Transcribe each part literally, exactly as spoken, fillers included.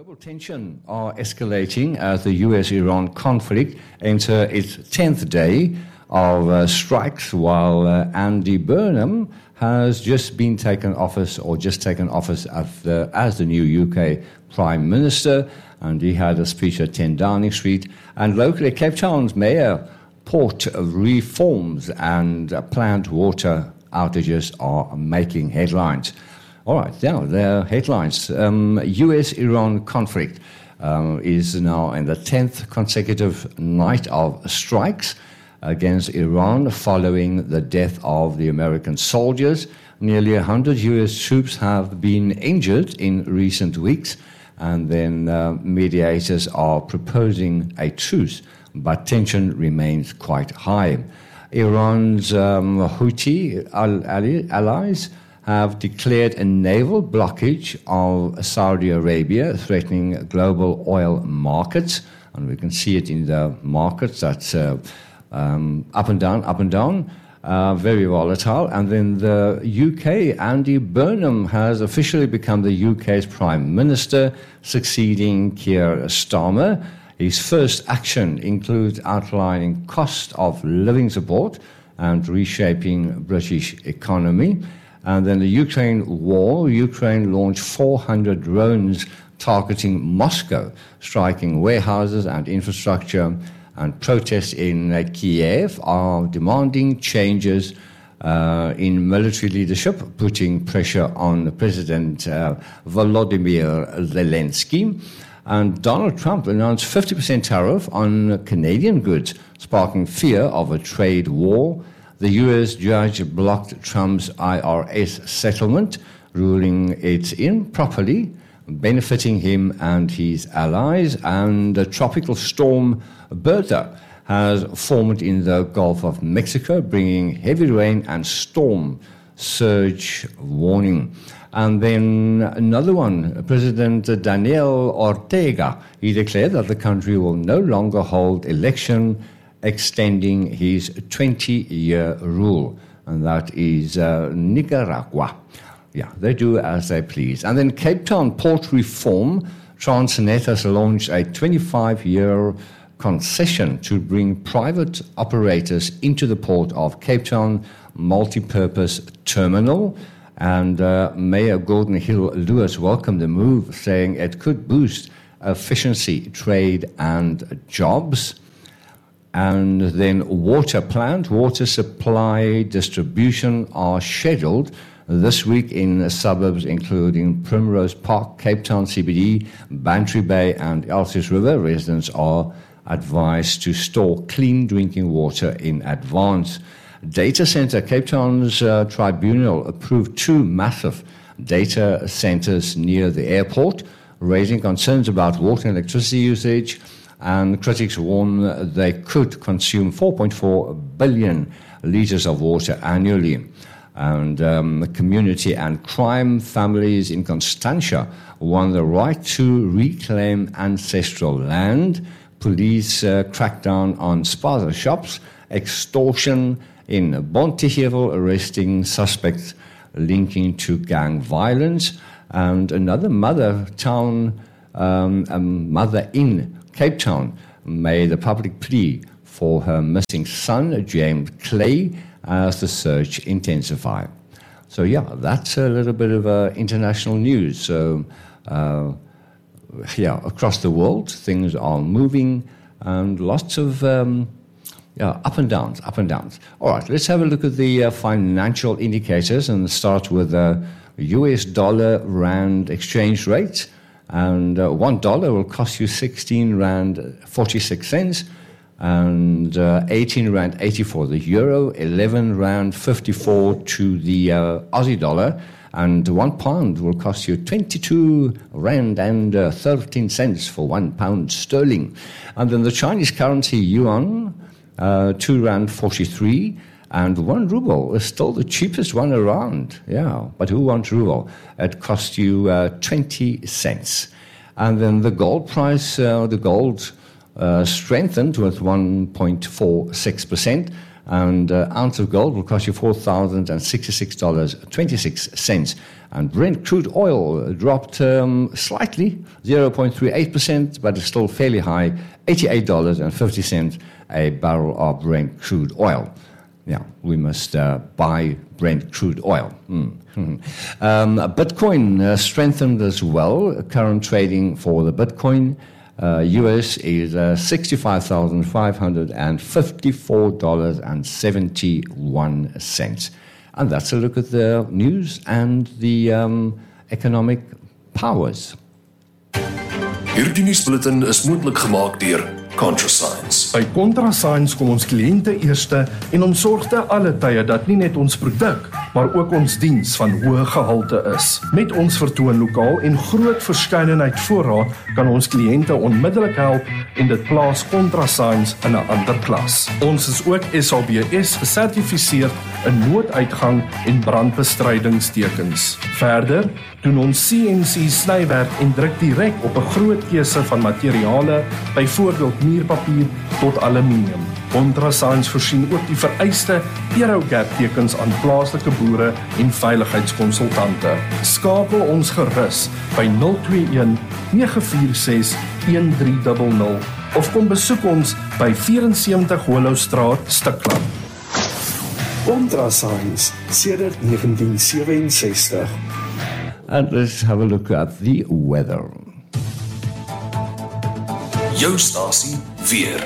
Global tensions are escalating as the U S Iran conflict enters its tenth day of uh, strikes, while uh, Andy Burnham has just been taken office, or just taken office as the, as the new U K Prime Minister, and he had a speech at ten Downing Street. And locally, Cape Town's mayor, port reforms and uh, planned water outages are making headlines. All right, now the headlines. Um, U S Iran conflict um, is now in the tenth consecutive night of strikes against Iran following the death of the American soldiers. Nearly one hundred U S troops have been injured in recent weeks, and then uh, mediators are proposing a truce, but tension remains quite high. Iran's um, Houthi allies have declared a naval blockage of Saudi Arabia, threatening global oil markets. And we can see it in the markets. That's uh, um, up and down, up and down, uh, very volatile. And then the U K, Andy Burnham has officially become the U K's Prime Minister, succeeding Keir Starmer. His first action includes outlining cost of living support and reshaping British economy. And then the Ukraine war, Ukraine launched four hundred drones targeting Moscow, striking warehouses and infrastructure. And protests in uh, Kiev are demanding changes uh, in military leadership, putting pressure on President uh, Volodymyr Zelensky. And Donald Trump announced fifty percent tariff on Canadian goods, sparking fear of a trade war. The U S judge blocked Trump's I R S settlement, ruling it improperly, benefiting him and his allies. And the tropical storm Bertha has formed in the Gulf of Mexico, bringing heavy rain and storm surge warning. And then another one, President Daniel Ortega, he declared that the country will no longer hold election, extending his twenty-year rule, and that is uh, Nicaragua. Yeah, they do as they please. And then Cape Town port reform, Transnet has launched a twenty-five-year concession to bring private operators into the port of Cape Town multi-purpose terminal. And uh, Mayor Gordon Hill Lewis welcomed the move, saying it could boost efficiency, trade, and jobs. And then water plant, water supply distribution are scheduled this week in suburbs including Primrose Park, Cape Town C B D, Bantry Bay, and Elsies River. Residents are advised to store clean drinking water in advance. Data center, Cape Town's uh, tribunal approved two massive data centers near the airport, raising concerns about water and electricity usage. And critics warn they could consume four point four billion litres of water annually. And um, community and crime families in Constantia won the right to reclaim ancestral land. Police uh, cracked down on spaza shops, extortion in Bonteheuwel, arresting suspects linking to gang violence. And another mother town, um, a mother in Cape Town made a public plea for her missing son, James Clay, as the search intensified. So, yeah, that's a little bit of uh, international news. So, uh, yeah, across the world, things are moving, and lots of um, yeah, up and downs, up and downs. All right, let's have a look at the uh, financial indicators and start with the U S dollar rand exchange rate. And uh, one dollar will cost you sixteen rand forty-six cents, and uh, eighteen rand eighty-four the euro, eleven rand fifty-four to the uh, Aussie dollar, and one pound will cost you twenty-two rand and uh, thirteen cents for one pound sterling. And then the Chinese currency yuan, uh, two rand forty-three. And one ruble is still the cheapest one around. Yeah, but who wants ruble? It costs you uh, twenty cents. And then the gold price, uh, the gold uh, strengthened with one point four six percent. and an uh, ounce of gold will cost you four thousand sixty-six dollars and twenty-six cents. And Brent crude oil dropped um, slightly, zero point three eight percent, but it's still fairly high, eighty-eight dollars and fifty cents a barrel of Brent crude oil. Yeah, we must uh, buy Brent crude oil. Mm. um, Bitcoin uh, strengthened as well. Current trading for the Bitcoin uh, U S is uh, sixty-five thousand five hundred fifty-four dollars and seventy-one cents. And that's a look at the news and the um, economic powers. Hierdie nuusbulletin is moontlik gemaak deur ContraScience. By ContraScience kom ons kliënte eerste en ons sorg te alle tye dat nie net ons produk, maar ook ons diens van hoë gehalte is. Met ons vertoon lokaal en groot verskeidenheid voorraad kan ons kliënte onmiddellik help en dit plaas ContraScience in 'n ander klas. Ons is ook S A B S gesertifiseer in nooduitgang en brandbestrydingstekens. Verder doen ons C N C snywerk en druk direk op 'n groot keuse van materiale, byvoorbeeld muurpapier tot aluminium. ContraScience voorsien ook die vereiste Eurogap tekens aan plaaslike boere en veiligheidskonsultante. Skakel ons gerus by nul twee een nege vier ses een drie nul nul of kom besoek ons by vyf-en-sewentig Hollowstraat, Stikland. ContraScience sedert negentien sewe-en-sestig. And let's have a look at the weather. Jou stasie weer.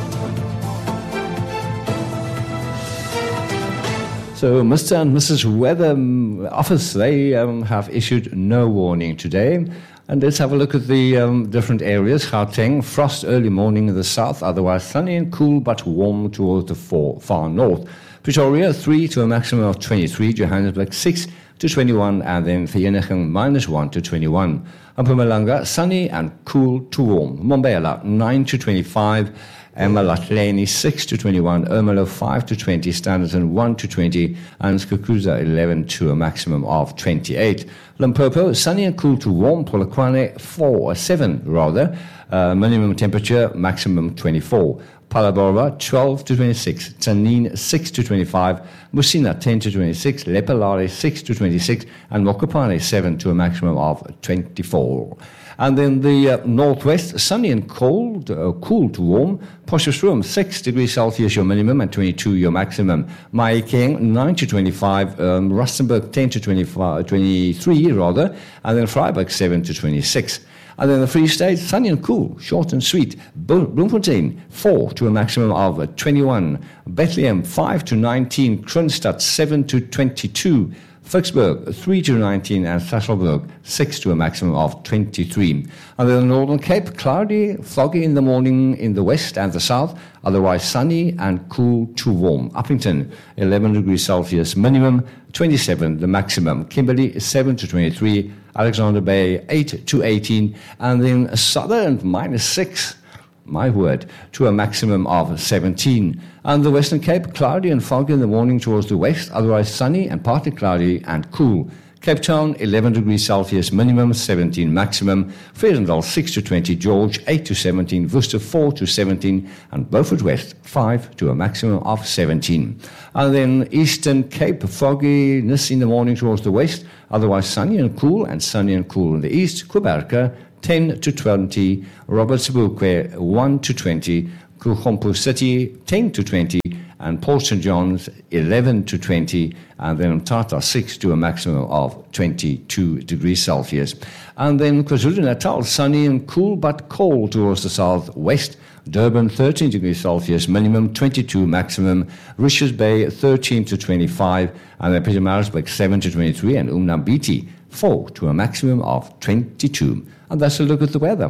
So Mister and Missus Weather Office, they um, have issued no warning today. And let's have a look at the um, different areas. Gauteng, frost early morning in the south, otherwise sunny and cool but warm towards the far, far north. Pretoria, three to a maximum of twenty-three. Johannesburg, six to twenty-one. And then Vereeniging, minus one to twenty-one. Mpumalanga, sunny and cool to warm. Mbombela, nine to twenty-five. Emalahleni, six to twenty-one. Ermelo, five to twenty. Standerton, one to twenty. And Skukuza, eleven to a maximum of twenty-eight. Limpopo, sunny and cool to warm. Polokwane, four, seven rather. Uh, minimum temperature, maximum twenty-four. Palabora, twelve to twenty-six. Tanin, six to twenty-five. Musina, ten to twenty-six. Lepelare, six to twenty-six. And Mokopane, seven to a maximum of twenty-four. And then the uh, northwest, sunny and cold, uh, cool to warm. Potchefstroom, six degrees Celsius your minimum and twenty-two your maximum. Mahikeng, nine to twenty-five. Um, Rustenburg, ten to twenty-five, twenty-three rather. And then Vryburg, seven to twenty-six. And then the Free State, sunny and cool, short and sweet. Bloemfontein, four to a maximum of twenty-one. Bethlehem, five to nineteen. Kroonstad, seven to twenty-two. Vicksburg, three to nineteen, and Sasolburg, six to a maximum of twenty-three. And then the Northern Cape, cloudy, foggy in the morning in the west and the south, otherwise sunny and cool to warm. Uppington, eleven degrees Celsius minimum, twenty-seven the maximum. Kimberley, seven to twenty-three. Alexander Bay, eight to eighteen. And then Southern, minus six. My word, to a maximum of seventeen. And the Western Cape, cloudy and foggy in the morning towards the west, otherwise sunny and partly cloudy and cool. Cape Town, eleven degrees Celsius minimum, seventeen maximum. Vredendal, six to twenty. George, eight to seventeen. Worcester, four to seventeen. And Beaufort West, five to a maximum of seventeen. And then Eastern Cape, fogginess in the morning towards the west, otherwise sunny and cool, and sunny and cool in the east. Quebec, ten to twenty. Robert Sebokwe, one to twenty. Kuchompu City, ten to twenty. And Port Saint John's, eleven to twenty. And then Mthatha, six to a maximum of twenty-two degrees Celsius. And then KwaZulu-Natal, sunny and cool but cold towards the southwest. Durban, thirteen degrees Celsius minimum, twenty-two maximum. Richards Bay, thirteen to twenty-five. And then Pietermaritzburg, seven to twenty-three. And Umnambiti, four to a maximum of twenty-two. And that's a look at the weather.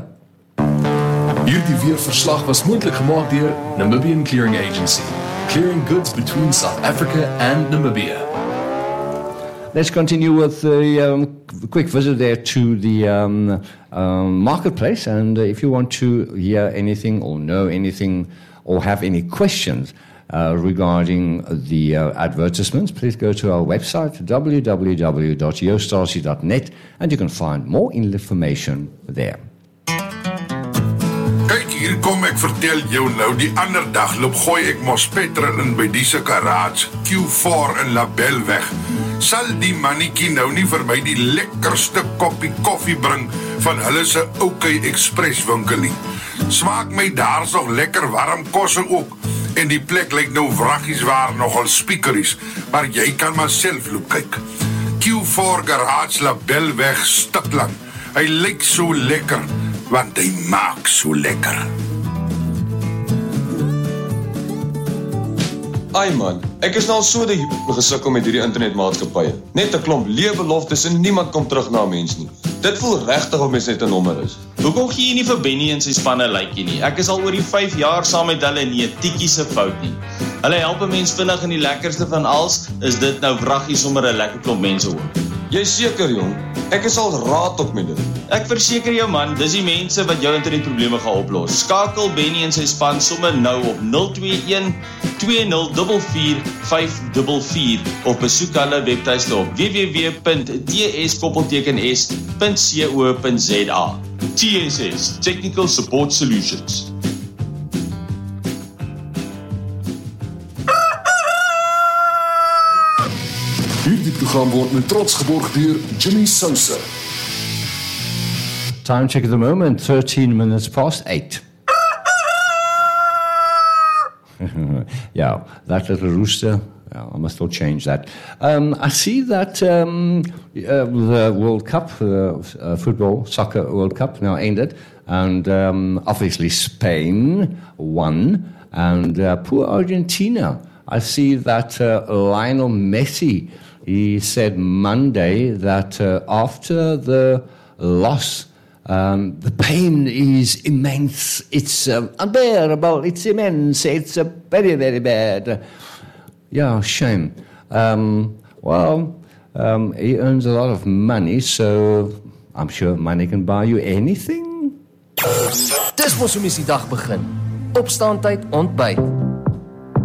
Hierdie weerverslag was moontlik gemaak deur Namibian Clearing Agency, clearing goods between South Africa and Namibia. Let's continue with a um, quick visit there to the um, um, marketplace. And if you want to hear anything or know anything or have any questions uh, regarding the uh, advertisements, please go to our website, w w w dot yostasie dot net, and you can find more information there. Kyk hier kom ek vertel jou nou, die ander dag loop gooi ek mos petrol in by die se garage, Q four in Labelweg. Sal die mannetjie nou nie vir my die lekkerste koppie koffie bring van hulle se OK Express winkel nie. Smaak my daar's nog lekker warm kosse ook, en die plek lyk nou wraggies waar nogal speakeries, maar jy kan maar self loop kyk. Q four Garage Labelweg Stikland. Hy lyk so lekker, want hy maak so lekker. Ai man, ek is nou al so die gesukkel met hierdie internetmaatskappye. Net 'n klomp leë beloftes en niemand kom terug na 'n mens nie. Dit voel regtig of mens net 'n nommer is. Hoekom gee jy nie vir Benny en sy spanne lykie nie? Ek is al oor die vyf jaar saam met hulle, nie 'n tikkie se fout nie. Hulle help 'n mens vinnig en die lekkerste van alles is dit nou wraggies sommer 'n lekker klomp mense ook. Jy seker jong, ek is al raad op met dit. Ek verseker jou man, dis die mense wat jou internetprobleme gaan oplos. Skakel Benny en sy span sommer nou op nul twee een twee nul vier vier vyf vier vier of besoek hulle webtuiste op w w w punt t s s punt co punt z a. T S S, Technical Support Solutions. Hierdie program word met trots geborg deur Jimmy Sousa. Time check at the moment, thirteen minutes past eight. Yeah, that little rooster, yeah, I must still change that. Um, I see that um, uh, the World Cup, uh, uh, football, soccer World Cup now ended, and um, obviously Spain won, and uh, poor Argentina. I see that uh, Lionel Messi, he said Monday that uh, after the loss, um, the pain is immense. It's um, unbearable. It's immense. It's uh, very, very bad. Yeah, shame. Um, well, um, he earns a lot of money, so I'm sure money can buy you anything. Dis mos hoe mens die dag begin. Opstaantyd, ontbyt.